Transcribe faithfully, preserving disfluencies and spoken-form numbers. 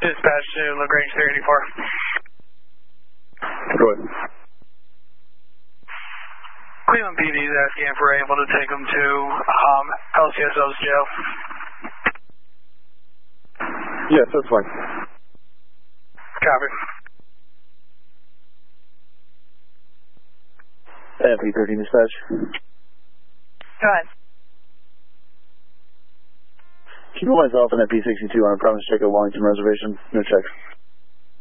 Dispatch to LaGrange three eighty-four. Go ahead. Cleveland P D is asking if we're able to take them to um, L C S O's jail. Yes, that's fine. Copy. F E thirteen dispatch. Go ahead. Keep myself in at P sixty-two on a promise check at Wellington Reservation. No check.